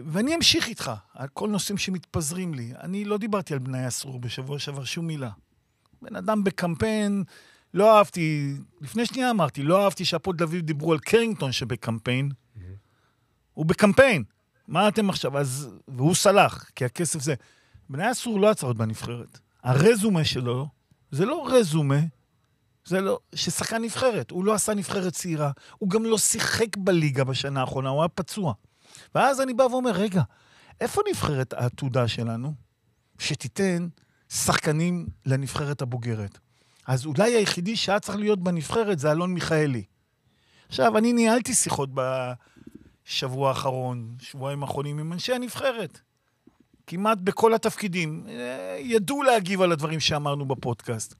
ואני אמשיך איתך, על כל נושאים שמתפזרים לי. אני לא דיברתי על בני אסור בשבוע שעבר שום מילה. בן אדם בקמפיין, לא אהבתי, לפני שנייה אמרתי, לא אהבתי שהפועל תל אביב דיברו על קרינגטון שבקמפיין. הוא בקמפיין. מה אתם עכשיו? והוא סלח, כי הכסף זה... בני אסור לא הצעות בנבחרת. הרזומה שלו, זה לא רזומה, זה לא, ששחקן נבחרת. הוא לא עשה נבחרת צעירה. הוא גם לא שיחק בליגה בשנה האחרונה, הוא היה פצוע. ואז אני בא ואומר, רגע, איפה נבחרת העתודה שלנו? שתיתן שחקנים לנבחרת הבוגרת. אז אולי היחידי שהיה צריך להיות בנבחרת זה אלון מיכאלי. עכשיו, אני ניהלתי שיחות בשבוע האחרון, שבועיים האחרונים עם אנשי הנבחרת. כמעט בכל התפקידים. ידעו להגיב על הדברים שאמרנו בפודקאסט.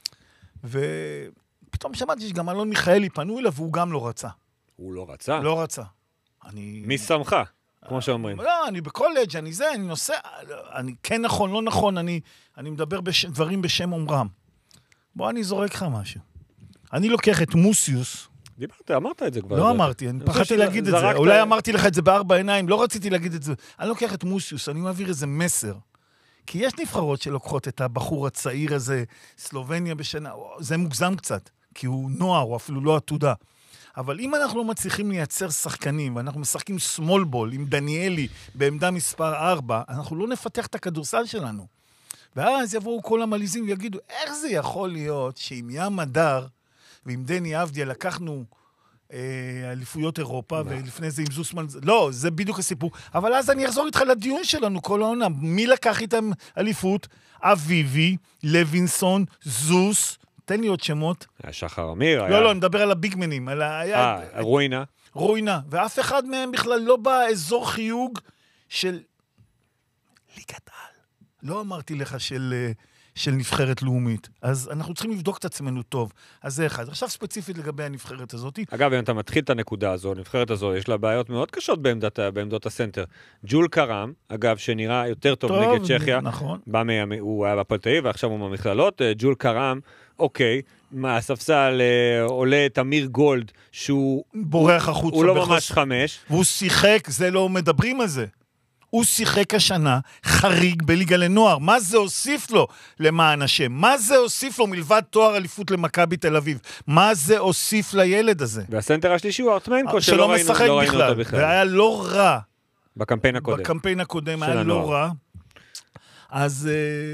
ופתאום שמעתי שגם אלון מיכאלי פנו אליו והוא גם לא רצה. הוא לא רצה? לא רצה. מי שמך? כמו שאומרים. לא, אני בקולג', אני נוסע, אני כן נכון, לא נכון, אני מדבר דברים בשם אומרם. בוא, אני זורק לך משהו. אני לוקח את מוסיוס. דיברת, אמרת את זה כבר. לא אמרתי, אני פחדתי להגיד את זה. אולי אמרתי לך את זה בארבע עיניים, לא רציתי להגיד את זה. אני לוקח את מוסיוס, אני מעביר איזה מסר. כי יש נבחרות שלוקחות את הבחור הצעיר הזה, סלובניה בשנה, זה מוגזם קצת, כי הוא נוער, הוא אפילו לא עתודה. אבל אם אנחנו לא מצליחים לייצר שחקנים, ואנחנו משחקים סמול בול עם דניאלי בעמדה מספר 4, אנחנו לא נפתח את הכדורסל שלנו. ואז יבואו כל המליזים ויגידו, איך זה יכול להיות שעם ים הדר ועם דני אבדיה לקחנו אליפויות אירופה, ולפני זה עם זוסמן, לא, זה בדיוק הסיפור. אבל אז אני אחזור איתך לדיון שלנו כל העונה. מי לקח איתם אליפות? אביבי, לוינסון, זוס, תן לי עוד שמות. שחר אמיר. לא, אני מדבר על הביגמנים. רוינה. רוינה, ואף אחד מהם בכלל לא באזור חיוג של ליגת על. לא אמרתי לך של נבחרת לאומית. אז אנחנו צריכים לבדוק את עצמנו טוב. אז זה אחד. עכשיו ספציפית לגבי הנבחרת הזאת. אגב, אם אתה מתחיל את הנקודה הזו, הנבחרת הזו, יש לה בעיות מאוד קשות בעמדות הסנטר. ג'ול קרם, אגב, שנראה יותר טוב נגד צ'כיה. נכון. הוא היה בפועל תל אביב, ועכשיו הוא במכללות. ג'ול קרם, אוקיי, מהספסל עולה תמיר גולד, שהוא... בורח החוצה. הוא לא ממש 5. והוא שיחק, זה לא מדברים על זה. הוא שיחק השנה חריג בליגה לנוער. מה זה הוסיף לו למען השם? מה זה הוסיף לו מלבד תואר אליפות למכבי תל אביב? מה זה הוסיף לילד הזה? והסנטר השלישי הוא ארטמנקו, שלא משחק בכלל. והיה לא רע. בקמפיין הקודם. בקמפיין הקודם היה לא רע. אז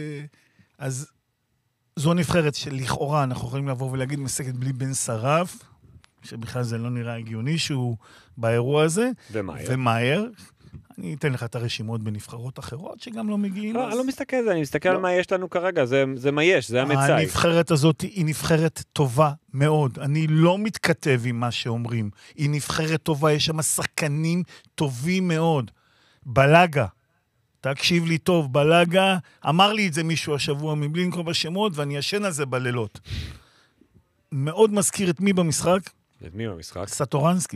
זו נבחרת שלכאורה אנחנו יכולים לבוא ולהגיד משחקת בלי בן שרף, שבכלל זה לא נראה הגיוני שהוא באירוע הזה. ומהר. אני אתן לך את הרשימות בנבחרות אחרות שגם לא מגיעים. לא, אני לא מסתכל על זה, אני מסתכל על מה יש לנו כרגע, זה מה יש, זה המצאי. הנבחרת הזאת היא נבחרת טובה מאוד, אני לא מתכתב עם מה שאומרים, היא נבחרת טובה, יש שם שחקנים טובים מאוד. בלגה, תקשיב לי טוב, בלגה, אמר לי את זה מישהו השבוע מבלי לנקוב בשמות, ואני ישן על זה בלילות. מאוד מזכיר את מי במשחק? את מי במשחק? סטורנסקי.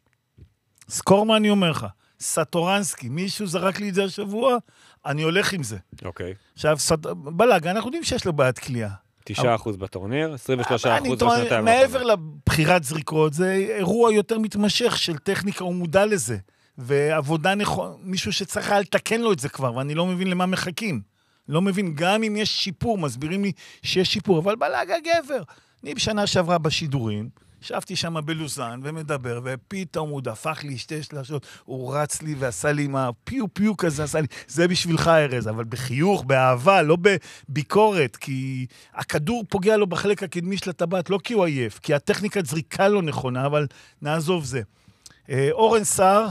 סקור מה אני אומר לך. סטורנסקי, מישהו זרק לי את זה השבוע, אני הולך עם זה. אוקיי. עכשיו, בלגה, אנחנו יודעים שיש לו בעיית קליעה. 9% בטורניר, 23% בשנתיים. מעבר לבחירת זריקות, זה אירוע יותר מתמשך של טכניקה, הוא מודע לזה. ועבודה נכון, מישהו שצריך לתקן לו את זה כבר, ואני לא מבין למה מחכים. לא מבין, גם אם יש שיפור, מסבירים לי שיש שיפור, אבל בלגה גבר. אני בשנה שעברה בשידורים, ישבתי שם בלוזן ומדבר, ופתאום הוא דפק לי 2 שלשות, הוא רץ לי ועשה לי מה, פיו כזה, עשה לי, זה בשבילך ארז, אבל בחיוך, באהבה, לא בביקורת, כי הכדור פוגע לו בחלק הקדמי של הטבעת, לא כי הוא עייף, כי הטכניקת זריקה לא נכונה, אבל נעזוב זה. אורן סער,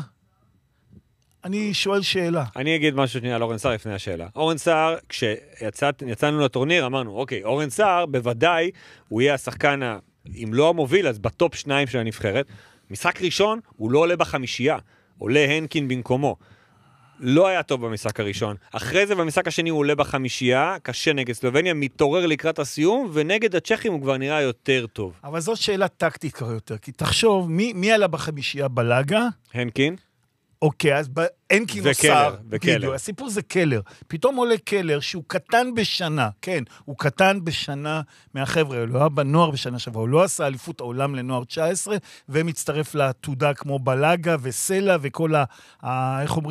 אני שואל שאלה. אני אגיד משהו שנייה על אורן סער לפני השאלה. אורן סער, כשיצאנו לטורניר, אמרנו, אוקיי, אורן סער, בוודאי, הוא יהיה השחקן אם לא המוביל, אז בטופ 2 של הנבחרת. משחק ראשון, הוא לא עולה בחמישייה. עולה הנקין במקומו. לא היה טוב במשחק הראשון. אחרי זה, במשחק השני, הוא עולה בחמישייה, קשה נגד סלובניה, מתעורר לקראת הסיום, ונגד הצ'כים הוא כבר נראה יותר טוב. אבל זאת שאלה טקטית כבר יותר, כי תחשוב, מי עלה בחמישייה בלגה? הנקין. אוקיי, אז הנקין או סער, בדיוק, הסיפור זה קלר. פתאום עולה קלר שהוא קטן בשנה, כן, הוא קטן בשנה מהחבר'ה, הוא לא היה בנוער בשנה שעברה, הוא לא עשה אליפות העולם לנוער 19, ומצטרף לעתודה כמו בלגה וסלע וכל איך אומרים,